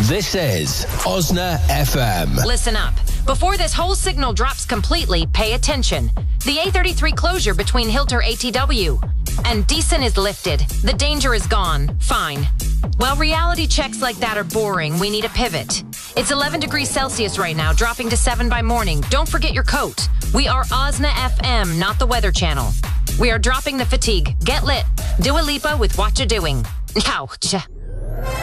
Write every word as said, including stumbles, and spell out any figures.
This is Osna F M. Listen up. Before this whole signal drops completely, pay attention. The A thirty-three closure between Hilter A T W and Deason is lifted. The danger is gone. Fine. Well, reality checks like that are boring. We need a pivot. It's eleven degrees Celsius right now, dropping to seven by morning. Don't forget your coat. We are Osna F M, not the Weather Channel. We are dropping the fatigue. Get lit. Dua Lipa with What You Doing. Ouch.